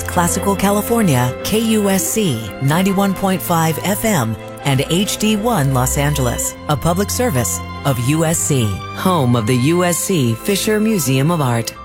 Angeles, Classical California, KUSC 91.5 FM, and HD1 Los Angeles, a public service of USC, home of the USC Fisher Museum of Art.